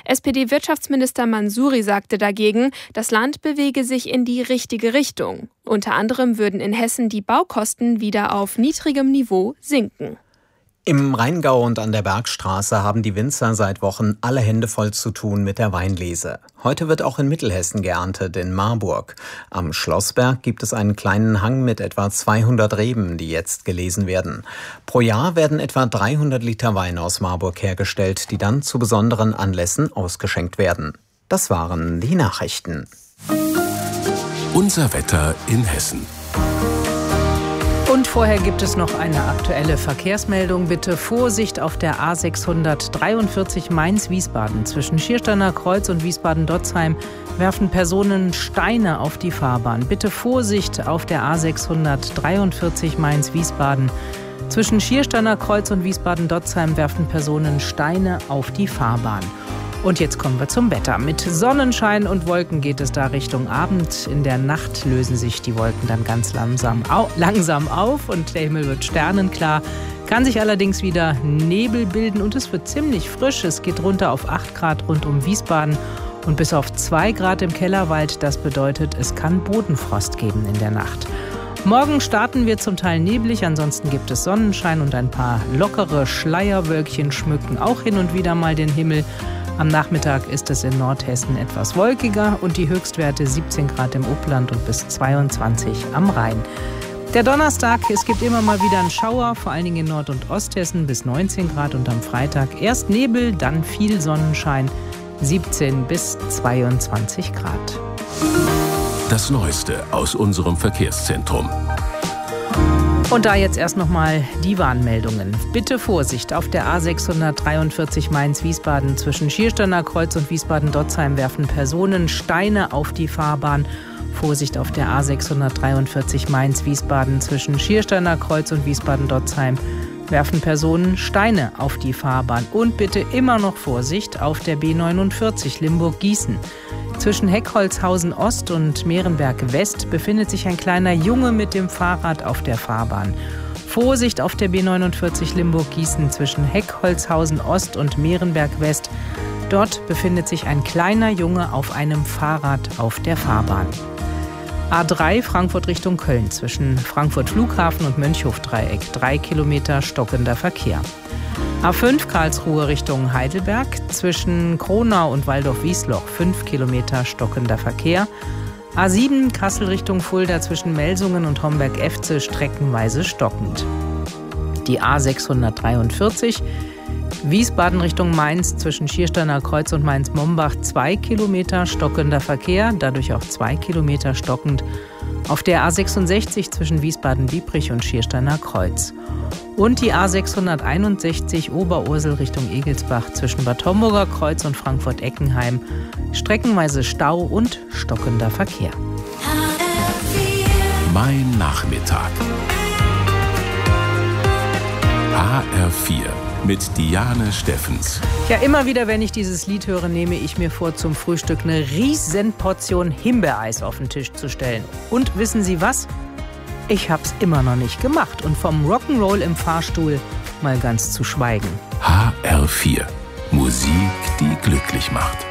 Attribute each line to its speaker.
Speaker 1: SPD-Wirtschaftsminister Mansouri sagte dagegen, das Land bewege sich in die richtige Richtung. Unter anderem würden in Hessen die Baukosten wieder auf niedrigem Niveau sinken.
Speaker 2: Im Rheingau und an der Bergstraße haben die Winzer seit Wochen alle Hände voll zu tun mit der Weinlese. Heute wird auch in Mittelhessen geerntet, in Marburg. Am Schlossberg gibt es einen kleinen Hang mit etwa 200 Reben, die jetzt gelesen werden. Pro Jahr werden etwa 300 Liter Wein aus Marburg hergestellt, die dann zu besonderen Anlässen ausgeschenkt werden. Das waren die Nachrichten.
Speaker 3: Unser Wetter in Hessen.
Speaker 4: Und vorher gibt es noch eine aktuelle Verkehrsmeldung. Bitte Vorsicht auf der A643 Mainz-Wiesbaden. Zwischen Schiersteiner Kreuz und Wiesbaden-Dotzheim werfen Personen Steine auf die Fahrbahn. Bitte Vorsicht auf der A643 Mainz-Wiesbaden. Zwischen Schiersteiner Kreuz und Wiesbaden-Dotzheim werfen Personen Steine auf die Fahrbahn. Und jetzt kommen wir zum Wetter. Mit Sonnenschein und Wolken geht es da Richtung Abend. In der Nacht lösen sich die Wolken dann ganz langsam auf und der Himmel wird sternenklar. Kann sich allerdings wieder Nebel bilden und es wird ziemlich frisch. Es geht runter auf 8 Grad rund um Wiesbaden und bis auf 2 Grad im Kellerwald. Das bedeutet, es kann Bodenfrost geben in der Nacht. Morgen starten wir zum Teil neblig, ansonsten gibt es Sonnenschein und ein paar lockere Schleierwölkchen schmücken auch hin und wieder mal den Himmel. Am Nachmittag ist es in Nordhessen etwas wolkiger und die Höchstwerte 17 Grad im Upland und bis 22 am Rhein. Der Donnerstag, es gibt immer mal wieder einen Schauer, vor allen Dingen in Nord- und Osthessen bis 19 Grad und am Freitag erst Nebel, dann viel Sonnenschein, 17 bis 22 Grad.
Speaker 3: Das Neueste aus unserem Verkehrszentrum.
Speaker 4: Und da jetzt erst nochmal die Warnmeldungen. Bitte Vorsicht auf der A643 Mainz-Wiesbaden. Zwischen Schiersteiner Kreuz und Wiesbaden-Dotzheim werfen Personen Steine auf die Fahrbahn. Vorsicht auf der A643 Mainz-Wiesbaden. Zwischen Schiersteiner Kreuz und Wiesbaden-Dotzheim werfen Personen Steine auf die Fahrbahn. Und bitte immer noch Vorsicht auf der B49 Limburg-Gießen. Zwischen Heckholzhausen Ost und Mehrenberg West befindet sich ein kleiner Junge mit dem Fahrrad auf der Fahrbahn. Vorsicht auf der B49 Limburg-Gießen zwischen Heckholzhausen Ost und Mehrenberg West. Dort befindet sich ein kleiner Junge auf einem Fahrrad auf der Fahrbahn. A3 Frankfurt Richtung Köln zwischen Frankfurt Flughafen und Mönchhof-Dreieck 3 Kilometer stockender Verkehr. A5 Karlsruhe Richtung Heidelberg zwischen Kronau und Waldorf-Wiesloch 5 Kilometer stockender Verkehr. A7 Kassel Richtung Fulda zwischen Melsungen und Homberg-Efze streckenweise stockend. Die A643 Wiesbaden Richtung Mainz zwischen Schiersteiner Kreuz und Mainz-Mombach 2 Kilometer stockender Verkehr, dadurch auch 2 Kilometer stockend. Auf der A66 zwischen Wiesbaden-Biebrich und Schiersteiner Kreuz. Und die A661 Oberursel Richtung Egelsbach zwischen Bad Homburger Kreuz und Frankfurt-Eckenheim. Streckenweise Stau und stockender Verkehr.
Speaker 3: Mein Nachmittag. HR4 mit Diane Steffens.
Speaker 4: Ja, immer wieder, wenn ich dieses Lied höre, nehme ich mir vor, zum Frühstück eine riesen Portion Himbeereis auf den Tisch zu stellen. Und wissen Sie was? Ich hab's immer noch nicht gemacht und vom Rock'n'Roll im Fahrstuhl mal ganz zu schweigen.
Speaker 3: HR4. Musik, die glücklich macht.